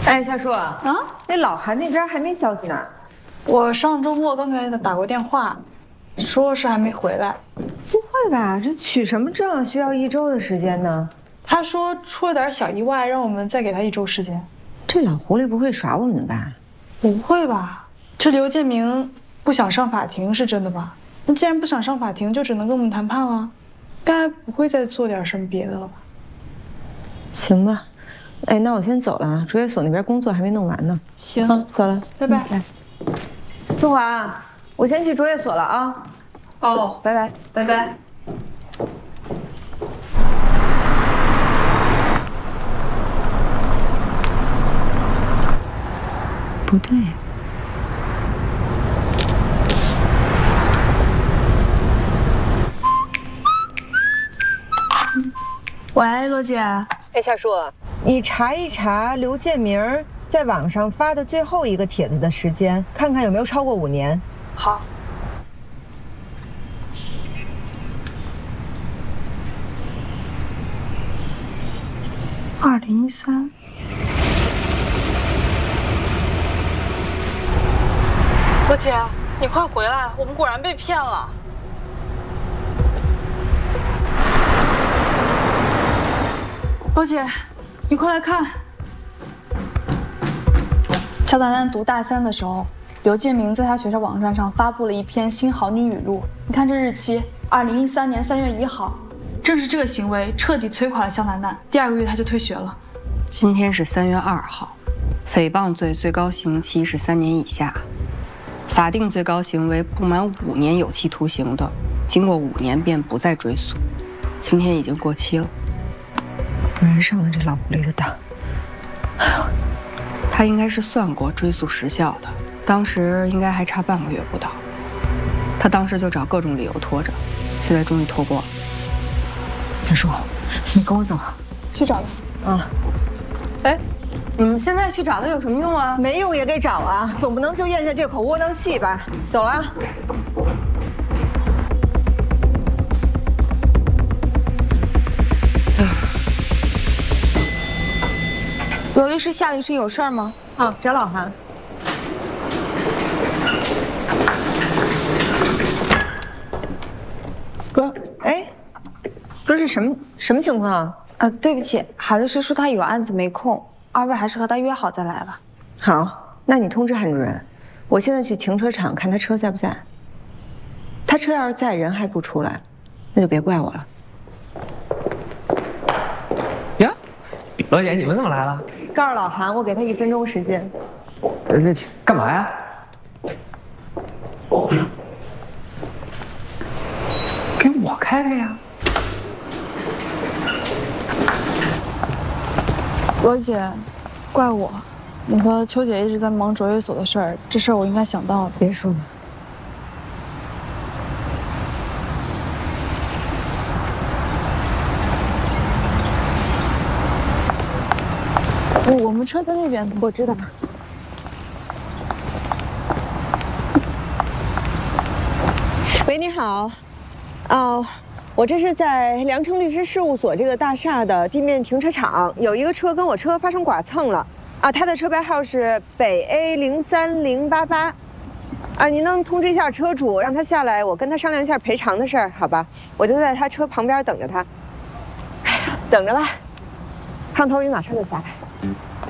哎，夏叔啊，那老韩那边还没消息呢。 我上周末刚给他打过电话，说是还没回来。 不会吧？这取什么证需要1周的时间呢？ 他说出了点小意外，让我们再给他1周时间。 这老狐狸不会耍我们吧？ 不会吧？这刘建明不想上法庭是真的吧？那既然不想上法庭，就只能跟我们谈判了，该不会再做点什么别的了吧？ 行吧。哎，那我先走了啊，卓越所那边工作还没弄完呢。 行， 走了， 拜拜。 春华，我先去卓越所了啊。 哦， 拜拜， 拜拜。 不对。 喂，罗姐。 哎，夏叔，你查一查刘建明在网上发的最后一个帖子的时间，看看有没有超过5年。 好。2013。罗姐，你快回来，我们果然被骗了。罗姐，你快来看！肖楠楠读大3的时候，刘建明在他学校网站上发布了一篇新好女语录。你看这日期，2013年3月1号，正是这个行为彻底摧垮了肖楠楠。第2个月他就退学了。 今天是3月2号，诽谤罪最高刑期是3年以下，法定最高刑为不满5年有期徒刑的，经过5年便不再追诉。今天已经过期了。 果然上了这老狐狸的当。 他应该是算过追诉时效的，当时应该还差半个月不到。他当时就找各种理由拖着，现在终于拖过了。 夏叔，你跟我走， 去找他。 啊。 哎，你们现在去找他有什么用啊？ 没用也得找啊，总不能就咽下这口窝囊气吧？走了。 罗律师，夏律师有事儿吗？ 啊，找老韩。哥，哎，不是什么情况啊？ 对不起，韩律师说他有案子没空，2位还是和他约好再来吧。 好，那你通知韩主任，我现在去停车场看他车在不在。他车要是在，人还不出来，那就别怪我了。 呀，罗姐，你们怎么来了？ 告诉老韩，我给他1分钟时间。 这干嘛呀？给我开开呀！ 罗姐，怪我。你和秋姐一直在忙卓越所的事儿，这事儿我应该想到的。 别说了。 我们车在那边， 我知道。喂，你好。我这是在良城律师事务所这个大厦的地面停车场，有一个车跟我车发生剐蹭了。他的车牌号是北 A 03088。您能通知一下车主，让他下来，我跟他商量一下赔偿的事儿，好吧？我就在他车旁边等着他。哎呀，等着吧。胖头鱼马上就下来。